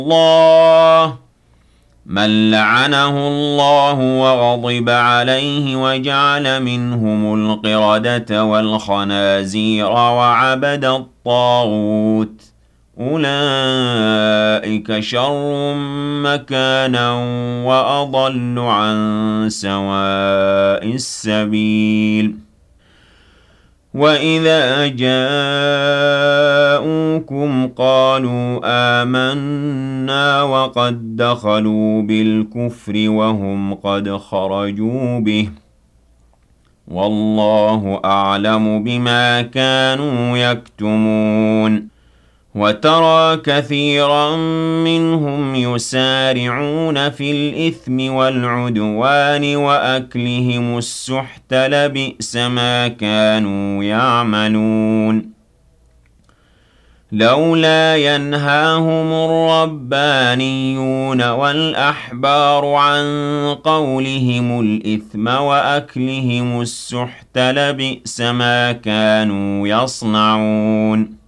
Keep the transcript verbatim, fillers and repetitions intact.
اللَّهَ مَن لَّعَنَهُ اللَّهُ وَغَضِبَ عَلَيْهِ وَجَعَلَ مِنْهُمُ الْقِرَدَةَ وَالْخَنَازِيرَ وَعَبَدَ الطَّاغُوتَ ۚ أُولَٰئِكَ شَرٌّ مَّكَانًا وَأَضَلُّ عَن سَوَاءِ السَّبِيلِ وَإِذَا جَاءُوكُمْ قَالُوا آمَنَّا وَقَد دَّخَلُوا بِالْكُفْرِ وَهُمْ قَدْ خَرَجُوا بِهِ ۚ وَاللَّهُ أَعْلَمُ بِمَا كَانُوا يَكْتُمُونَ وَتَرَىٰ كَثِيرًا مِّنْهُمْ يُسَارِعُونَ فِي الْإِثْمِ وَالْعُدْوَانِ وَأَكْلِهِمُ السُّحْتَ ۚ لَبِئْسَ مَا كَانُوا يَعْمَلُونَ لَوْلَا يَنْهَاهُمُ الرَّبَّانِيُّونَ وَالْأَحْبَارُ عَن قَوْلِهِمُ الْإِثْمَ وَأَكْلِهِمُ السُّحْتَ ۚ لَبِئْسَ مَا كَانُوا يَصْنَعُونَ